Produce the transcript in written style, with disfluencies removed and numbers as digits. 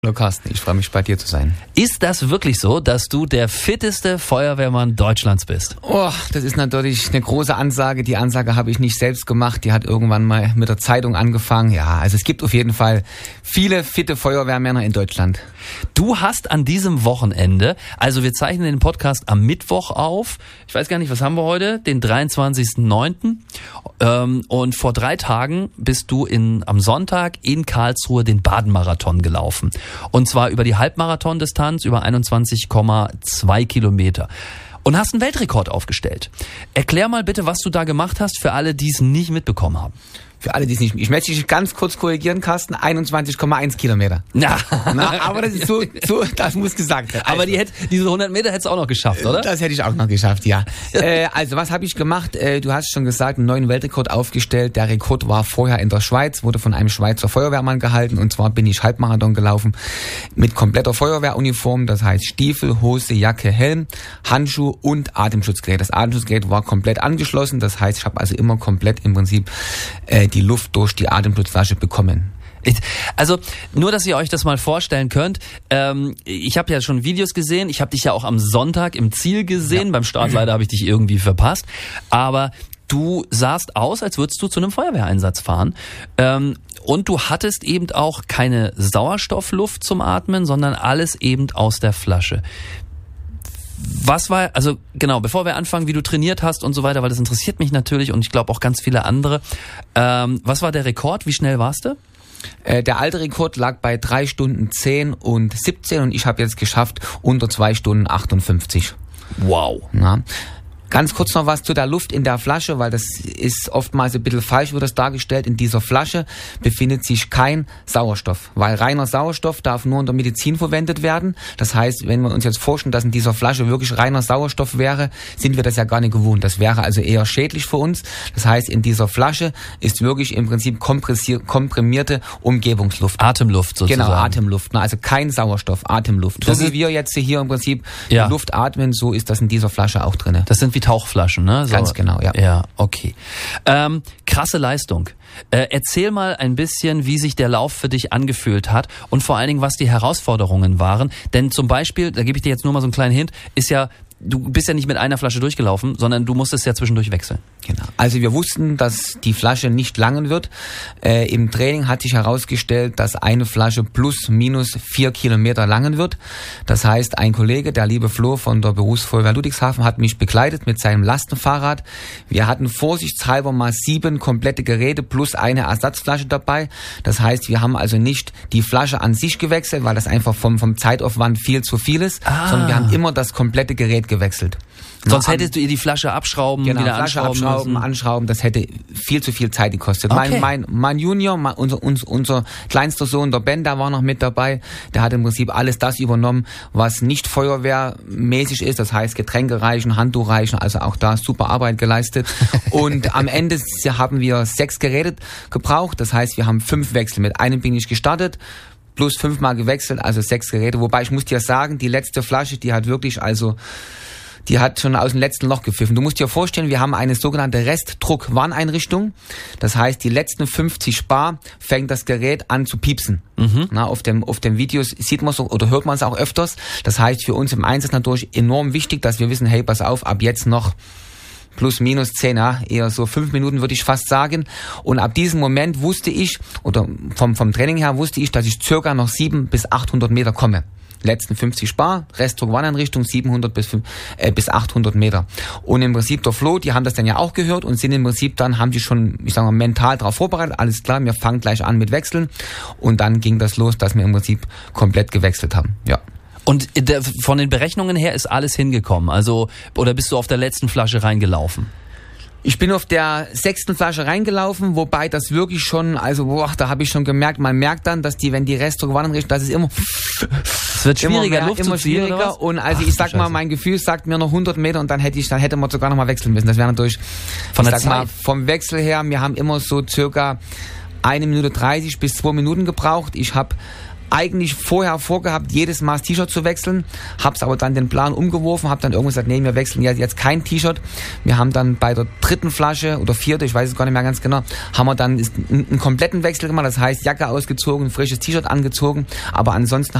Hallo Carsten, ich freue mich, bei dir zu sein. Ist das wirklich so, dass du der fitteste Feuerwehrmann Deutschlands bist? Oh, das ist natürlich eine große Ansage. Die Ansage habe ich nicht selbst gemacht. Die hat irgendwann mal mit der Zeitung angefangen. Ja, also es gibt auf jeden Fall viele fitte Feuerwehrmänner in Deutschland. Du hast an diesem Wochenende, also wir zeichnen den Podcast am Mittwoch auf. Ich weiß gar nicht, was haben wir heute? Den 23.09. Und vor 3 Tagen bist du am Sonntag in Karlsruhe den Baden-Marathon gelaufen. Und zwar über die Halbmarathon-Distanz, über 21,2 Kilometer. Und hast einen Weltrekord aufgestellt. Erklär mal bitte, was du da gemacht hast, für alle, die es nicht mitbekommen haben. Für alle, die es nicht... Ich möchte dich ganz kurz korrigieren, Carsten. 21,1 Kilometer. Na, aber das ist so, das muss gesagt werden. Aber diese 100 Meter hättest du auch noch geschafft, oder? Das hätte ich auch noch geschafft, ja. Also was habe ich gemacht? Du hast schon gesagt, einen neuen Weltrekord aufgestellt. Der Rekord war vorher in der Schweiz, wurde von einem Schweizer Feuerwehrmann gehalten. Und zwar bin ich Halbmarathon gelaufen mit kompletter Feuerwehruniform. Das heißt Stiefel, Hose, Jacke, Helm, Handschuh und Atemschutzgerät. Das Atemschutzgerät war komplett angeschlossen. Das heißt, ich habe also immer komplett im Prinzip die Luft durch die Atemschutzflasche bekommen. Also nur, dass ihr euch das mal vorstellen könnt. Ich habe ja schon Videos gesehen. Ich habe dich ja auch am Sonntag im Ziel gesehen. Ja. Beim Start leider habe ich dich irgendwie verpasst. Aber du sahst aus, als würdest du zu einem Feuerwehreinsatz fahren. Und du hattest eben auch keine Sauerstoffluft zum Atmen, sondern alles eben aus der Flasche. Was war, also genau, bevor wir anfangen, wie du trainiert hast und so weiter, weil das interessiert mich natürlich und ich glaube auch ganz viele andere. Was war der Rekord? Wie schnell warst du? Der alte Rekord lag bei 3 Stunden 10 und 17 und ich habe jetzt geschafft unter 2 Stunden 58. Wow. Ja. Ganz kurz noch was zu der Luft in der Flasche, weil das ist oftmals ein bisschen falsch, wird das dargestellt. In dieser Flasche befindet sich kein Sauerstoff, weil reiner Sauerstoff darf nur in der Medizin verwendet werden. Das heißt, wenn wir uns jetzt vorstellen, dass in dieser Flasche wirklich reiner Sauerstoff wäre, sind wir das ja gar nicht gewohnt. Das wäre also eher schädlich für uns. Das heißt, in dieser Flasche ist wirklich im Prinzip komprimierte Umgebungsluft. Atemluft sozusagen. Genau, Atemluft. Also kein Sauerstoff, Atemluft. So wie wir jetzt hier im Prinzip die Luft atmen, so ist das in dieser Flasche auch drin. Das sind wie Tauchflaschen, ne? So. Ganz genau, ja. Ja, okay. Krasse Leistung. Erzähl mal ein bisschen, wie sich der Lauf für dich angefühlt hat und vor allen Dingen, was die Herausforderungen waren. Denn zum Beispiel, da gebe ich dir jetzt nur mal so einen kleinen Hint, ist ja, du bist ja nicht mit einer Flasche durchgelaufen, sondern du musstest ja zwischendurch wechseln. Genau. Also wir wussten, dass die Flasche nicht langen wird. Im Training hat sich herausgestellt, dass eine Flasche plus minus 4 Kilometer langen wird. Das heißt, ein Kollege, der liebe Flo von der Berufsfeuerwehr Ludwigshafen, hat mich begleitet mit seinem Lastenfahrrad. Wir hatten vorsichtshalber mal 7 komplette Geräte plus eine Ersatzflasche dabei. Das heißt, wir haben also nicht die Flasche an sich gewechselt, weil das einfach vom Zeitaufwand viel zu viel ist, sondern wir haben immer das komplette Gerät gewechselt. Sonst hättest du ihr die Flasche abschrauben, genau, wieder Flasche abschrauben, anschrauben, das hätte viel zu viel Zeit gekostet. Okay. Mein Junior, unser kleinster Sohn, der Ben, der war noch mit dabei, der hat im Prinzip alles das übernommen, was nicht feuerwehrmäßig ist, das heißt Getränke reichen, Handtuch reichen, also auch da super Arbeit geleistet. Und am Ende haben wir 6 Geräte gebraucht, das heißt, wir haben 5 Wechsel. Mit einem bin ich gestartet, plus 5-mal gewechselt, also 6 Geräte. Wobei ich muss dir sagen, die letzte Flasche, die hat schon aus dem letzten Loch gepfiffen. Du musst dir vorstellen, wir haben eine sogenannte Restdruckwarneinrichtung. Das heißt, die letzten 50 Bar fängt das Gerät an zu piepsen. Na, auf dem Videos sieht man es oder hört man es auch öfters. Das heißt, für uns im Einsatz natürlich enorm wichtig, dass wir wissen, hey, pass auf, ab jetzt noch plus minus 10, ja, eher so 5 Minuten würde ich fast sagen. Und ab diesem Moment wusste ich, oder vom Training her wusste ich, dass ich circa noch 700 bis 800 Meter komme. Letzten 50 Bar, Restdruckwarneinrichtung 700 bis 800 Meter. Und im Prinzip der Flo, die haben das dann ja auch gehört und sind im Prinzip dann, haben die schon, ich sag mal, mental darauf vorbereitet, alles klar, wir fangen gleich an mit Wechseln. Und dann ging das los, dass wir im Prinzip komplett gewechselt haben, ja. Und von den Berechnungen her ist alles hingekommen, also, oder bist du auf der letzten Flasche reingelaufen? Ich bin auf der 6. Flasche reingelaufen, wobei das wirklich schon, also da habe ich schon gemerkt, man merkt dann, dass wenn die Restdruckwarnrichtung, das ist immer... Es wird schwieriger, Luft zu ziehen, schwieriger, oder was? Und also ich sag mal, mein Gefühl sagt mir noch 100 Meter und dann hätte man sogar noch mal wechseln müssen. Das wäre natürlich, vom Wechsel her, wir haben immer so circa 1 Minute 30 bis 2 Minuten gebraucht. Ich habe eigentlich vorher vorgehabt, jedes Mal das T-Shirt zu wechseln, hab's aber dann den Plan umgeworfen, hab dann irgendwann gesagt, nee, wir wechseln jetzt kein T-Shirt. Wir haben dann bei der 3. Flasche oder 4., ich weiß es gar nicht mehr ganz genau, haben wir dann einen kompletten Wechsel gemacht, das heißt Jacke ausgezogen, frisches T-Shirt angezogen, aber ansonsten